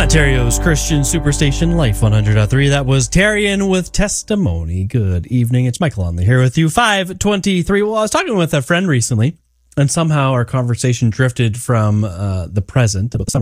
Ontario's Christian Superstation, Life 100.3. That was Tarian with Testimony. Good evening. It's Michael Onley here with you. 5:23. Well, I was talking with a friend recently, and somehow our conversation drifted from the present, about the summer,